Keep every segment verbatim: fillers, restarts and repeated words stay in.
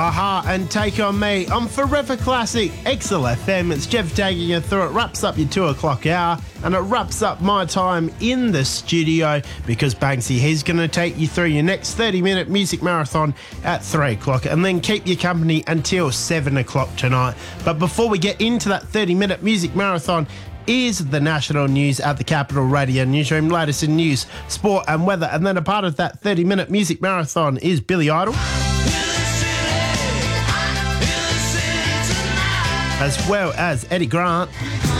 Aha and Take On Me on Forever Classic X L F M. It's Jeff taking you through. It wraps up your two o'clock hour and it wraps up my time in the studio because Banksy, he's going to take you through your next thirty minute music marathon at three o'clock and then keep you company until seven o'clock tonight. But before we get into that thirty minute music marathon, is the national news at the Capital Radio Newsroom, latest in news, sport and weather. And then a part of that thirty minute music marathon is Billy Idol, as well as Eddie Grant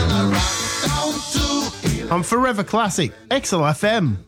on Forever Classic X L F M.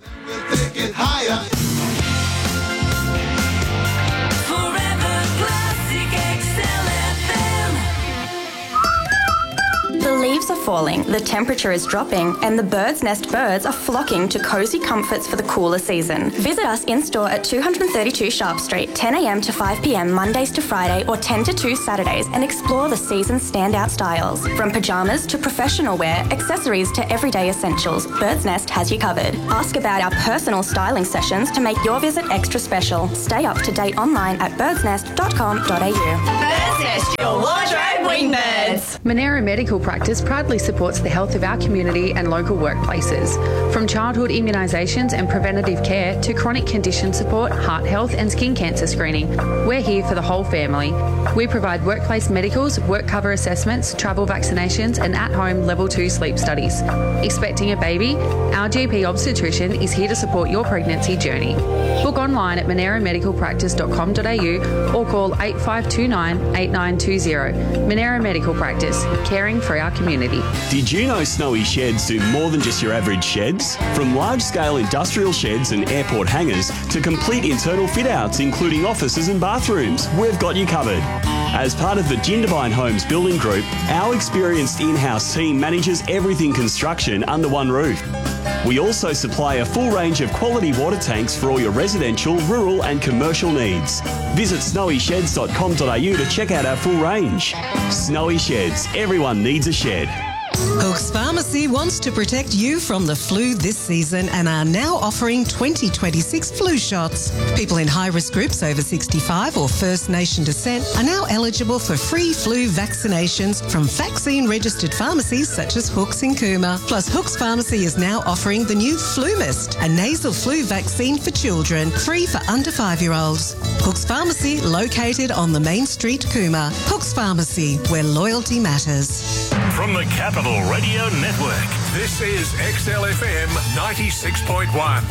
The leaves are falling, the temperature is dropping, and the Bird's Nest birds are flocking to cosy comforts for the cooler season. Visit us in-store at two thirty-two Sharp Street, ten a m to five p m Mondays to Friday or ten to two Saturdays, and explore the season's standout styles. From pyjamas to professional wear, accessories to everyday essentials, Bird's Nest has you covered. Ask about our personal styling sessions to make your visit extra special. Stay up to date online at birds nest dot com dot a u. Bird's Nest, your wardrobe wingbirds. Monero Medical Practice proudly supports the health of our community and local workplaces. From childhood immunisations and preventative care to chronic condition support, heart health and skin cancer screening, we're here for the whole family. We provide workplace medicals, work cover assessments, travel vaccinations and at-home level two sleep studies. Expecting a baby? Our G P obstetrician is here to support your pregnancy journey. Book online at monero medical practice dot com dot a u or call eight five two nine, eight nine two zero. Monero Medical Practice, caring for our community. Did you know Snowy Sheds do more than just your average sheds? From large-scale industrial sheds and airport hangars to complete internal fit-outs including offices and bathrooms, we've got you covered. As part of the Jindabyne Homes Building Group, our experienced in-house team manages everything construction under one roof. We also supply a full range of quality water tanks for all your residential, rural and commercial needs. Visit snowy sheds dot com dot a u to check out our full range. Snowy Sheds, everyone needs a shed. Hook's Pharmacy wants to protect you from the flu this season and are now offering twenty twenty-six flu shots. People in high-risk groups over sixty-five or First Nation descent are now eligible for free flu vaccinations from vaccine-registered pharmacies such as Hook's in Cooma. Plus, Hook's Pharmacy is now offering the new Flu Mist, a nasal flu vaccine for children, free for under five-year-olds. Hook's Pharmacy, located on the Main Street, Cooma. Hook's Pharmacy, where loyalty matters. From the Capital Radio Network, this is X L F M ninety-six point one.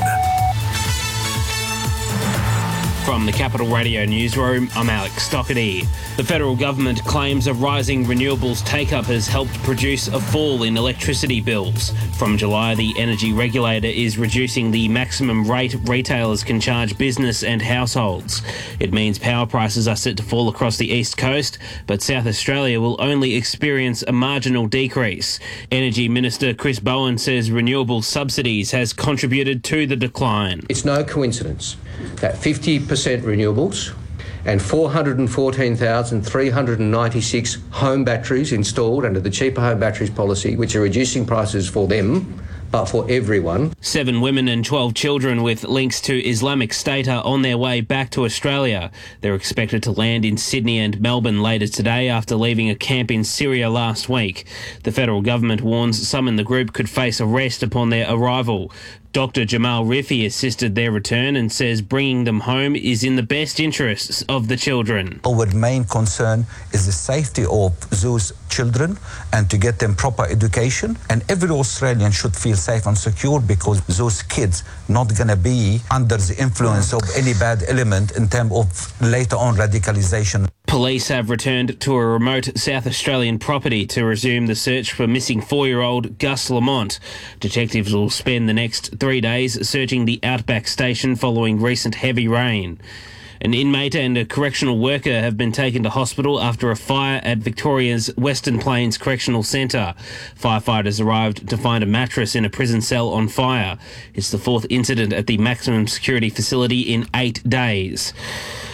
From the Capital Radio Newsroom, I'm Alex Stockerty. The federal government claims a rising renewables take-up has helped produce a fall in electricity bills. From July, the energy regulator is reducing the maximum rate retailers can charge business and households. It means power prices are set to fall across the east coast, but South Australia will only experience a marginal decrease. Energy Minister Chris Bowen says renewable subsidies has contributed to the decline. It's no coincidence that fifty percent renewables and four hundred fourteen thousand three hundred ninety-six home batteries installed under the Cheaper Home Batteries policy, which are reducing prices for them, but for everyone. Seven women and twelve children with links to Islamic State are on their way back to Australia. They're expected to land in Sydney and Melbourne later today after leaving a camp in Syria last week. The federal government warns some in the group could face arrest upon their arrival. Doctor Jamal Rifi assisted their return and says bringing them home is in the best interests of the children. Our main concern is the safety of those children and to get them proper education. And every Australian should feel safe and secure because those kids not going to be under the influence of any bad element in terms of later on radicalisation. Police have returned to a remote South Australian property to resume the search for missing four-year-old Gus Lamont. Detectives will spend the next three days searching the Outback station following recent heavy rain. An inmate and a correctional worker have been taken to hospital after a fire at Victoria's Western Plains Correctional Centre. Firefighters arrived to find a mattress in a prison cell on fire. It's the fourth incident at the maximum security facility in eight days.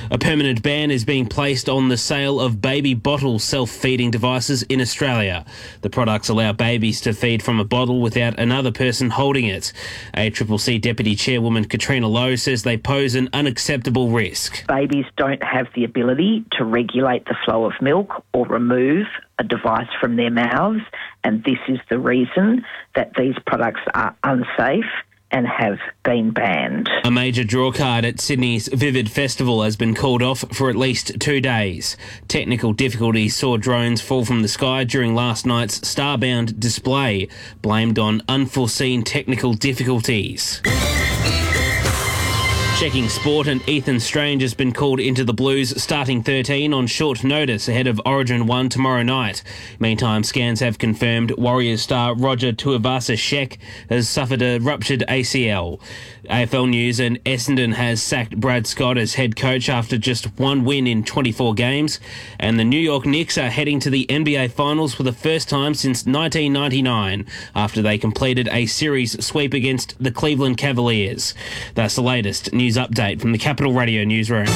A permanent ban is being placed on the sale of baby bottle self-feeding devices in Australia. The products allow babies to feed from a bottle without another person holding it. A C C C Deputy Chairwoman Katrina Lowe says they pose an unacceptable risk. Babies don't have the ability to regulate the flow of milk or remove a device from their mouths, and this is the reason that these products are unsafe and have been banned. A major drawcard at Sydney's Vivid Festival has been called off for at least two days. Technical difficulties saw drones fall from the sky during last night's Starbound display, blamed on unforeseen technical difficulties. Checking sport, and Ethan Strange has been called into the Blues starting thirteen on short notice ahead of Origin one tomorrow night. Meantime, scans have confirmed Warriors star Roger Tuivasa-Sheck has suffered a ruptured A C L. A F L News, and Essendon has sacked Brad Scott as head coach after just one win in twenty-four games. And the New York Knicks are heading to the N B A Finals for the first time since nineteen ninety-nine after they completed a series sweep against the Cleveland Cavaliers. That's the latest news update from the Capital Radio newsroom.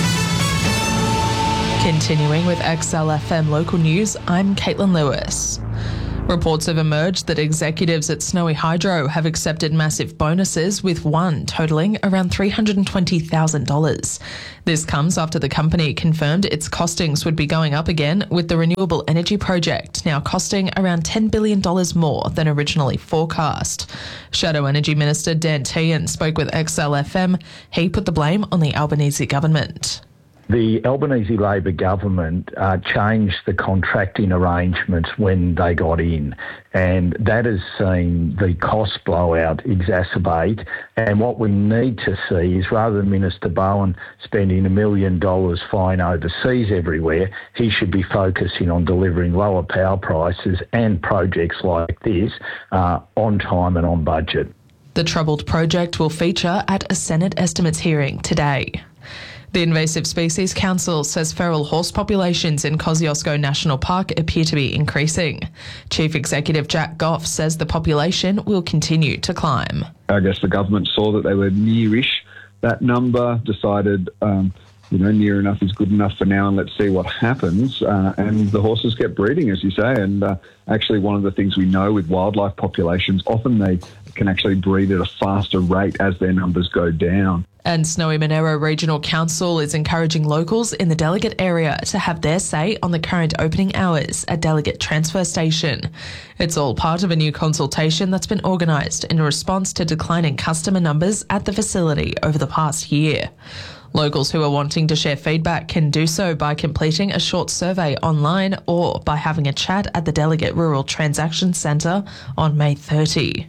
Continuing with X L F M local news, I'm Caitlin Lewis. Reports have emerged that executives at Snowy Hydro have accepted massive bonuses, with one totalling around three hundred twenty thousand dollars. This comes after the company confirmed its costings would be going up again, with the renewable energy project now costing around ten billion dollars more than originally forecast. Shadow Energy Minister Dan Tehan spoke with X L F M. He put the blame on the Albanese government. The Albanese Labor government uh, changed the contracting arrangements when they got in, and that has seen the cost blowout exacerbate. And what we need to see is, rather than Minister Bowen spending a million dollars flying overseas everywhere, he should be focusing on delivering lower power prices and projects like this uh, on time and on budget. The troubled project will feature at a Senate estimates hearing today. The Invasive Species Council says feral horse populations in Kosciuszko National Park appear to be increasing. Chief Executive Jack Goff says the population will continue to climb. I guess the government saw that they were nearish that number, decided, um, you know, near enough is good enough for now, and let's see what happens. Uh, and the horses kept breeding, as you say. And uh, actually, one of the things we know with wildlife populations, often they can actually breed at a faster rate as their numbers go down. And Snowy Monero Regional Council is encouraging locals in the Delegate area to have their say on the current opening hours at Delegate Transfer Station. It's all part of a new consultation that's been organised in response to declining customer numbers at the facility over the past year. Locals who are wanting to share feedback can do so by completing a short survey online or by having a chat at the Delegate Rural Transaction Centre on May thirtieth.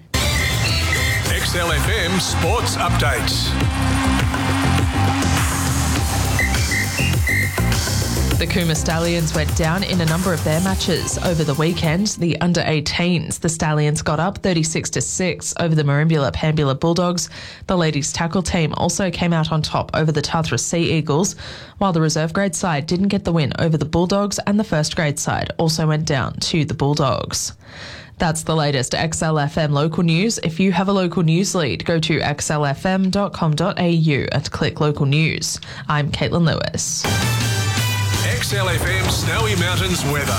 X L F M Sports Updates. The Cooma Stallions went down in a number of their matches over the weekend. The under eighteens, the Stallions got up thirty-six to six over the Merimbula Pambula Bulldogs. The ladies' tackle team also came out on top over the Tathra Sea Eagles, while the reserve grade side didn't get the win over the Bulldogs, and the first grade side also went down to the Bulldogs. That's the latest X L F M local news. If you have a local news lead, go to x l f m dot com dot a u and click local news. I'm Caitlin Lewis. X L F M Snowy Mountains weather.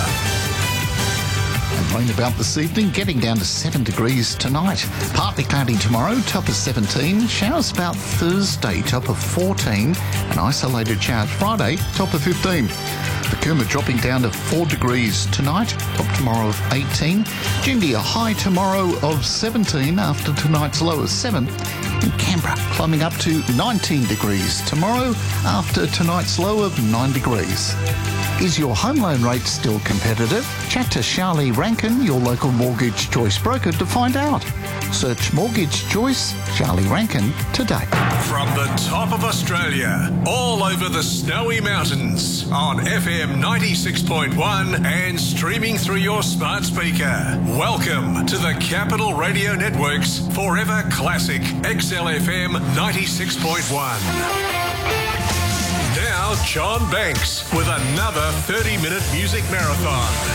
Rain about this evening, getting down to seven degrees tonight. Partly cloudy tomorrow, top of seventeen. Showers about Thursday, top of fourteen. And isolated showers Friday, top of fifteen. The Cooma dropping down to four degrees tonight, top tomorrow of eighteen. Jindy a high tomorrow of seventeen after tonight's low of seven. And Canberra climbing up to nineteen degrees tomorrow after tonight's low of nine degrees. Is your home loan rate still competitive? Chat to Charlie Rankin, your local Mortgage Choice broker, to find out. Search Mortgage Choice Charlie Rankin today. From the top of Australia, all over the Snowy Mountains, on F M ninety-six point one and streaming through your smart speaker. Welcome to the Capital Radio Network's Forever Classic X L F M ninety-six point one. Now, John Banks with another thirty-minute music marathon.